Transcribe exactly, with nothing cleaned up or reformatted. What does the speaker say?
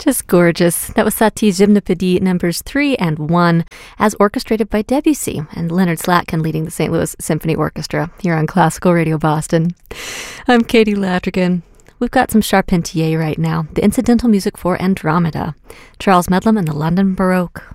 Just gorgeous. That was Satie's Gymnopédie numbers three and one, as orchestrated by Debussy and Leonard Slatkin leading the Saint Louis Symphony Orchestra here on Classical Radio Boston. I'm Katie Latrigan. We've got some Charpentier right now, the incidental music for Andromeda, Charles Medlam and the London Baroque.